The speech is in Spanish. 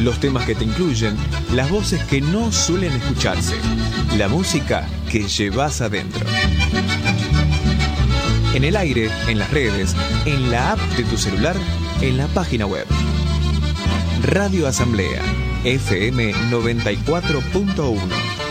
los temas que te incluyen, las voces que no suelen escucharse, la música que llevas adentro. En el aire, en las redes, en la app de tu celular, en la página web. Radio Asamblea, FM 94.1.